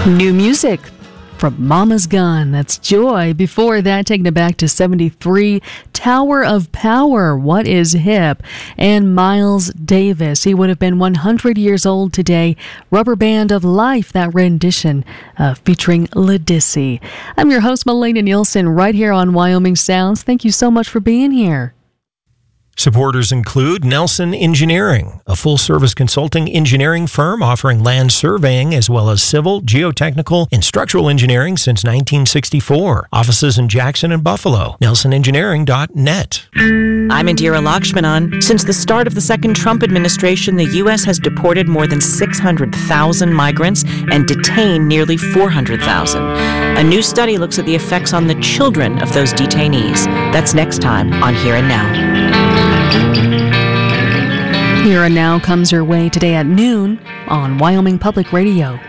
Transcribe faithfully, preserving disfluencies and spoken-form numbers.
New music from Mama's Gun. That's Joy. Before that, taking it back to seventy-three, Tower of Power, What is Hip? And Miles Davis. He would have been one hundred years old today. Rubber Band of Life, that rendition uh, featuring Ledisi. I'm your host, Melena Nielsen, right here on Wyoming Sounds. Thank you so much for being here. Supporters include Nelson Engineering, a full-service consulting engineering firm offering land surveying as well as civil, geotechnical, and structural engineering since nineteen sixty-four. Offices in Jackson and Buffalo. nelson engineering dot net. I'm Indira Lakshmanan. Since the start of the second Trump administration, the U S has deported more than six hundred thousand migrants and detained nearly four hundred thousand. A new study looks at the effects on the children of those detainees. That's next time on Here and Now. Here and Now comes your way today at noon on Wyoming Public Radio.